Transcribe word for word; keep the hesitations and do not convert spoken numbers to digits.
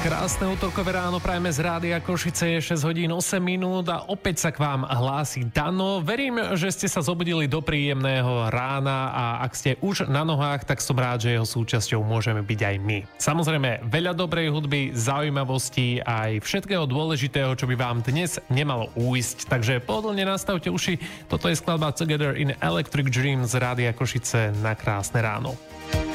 Krásne útorkové ráno prajeme z Rádia Košice, je šesť hodín osem minút a opäť sa k vám hlási Dano. Verím, že ste sa zobudili do príjemného rána a ak ste už na nohách, tak som rád, že jeho súčasťou môžeme byť aj my. Samozrejme, veľa dobrej hudby, zaujímavostí aj všetkého dôležitého, čo by vám dnes nemalo újsť. Takže pohodlne nastavte uši, toto je skladba Together in Electric Dream z Rádia Košice na krásne ráno.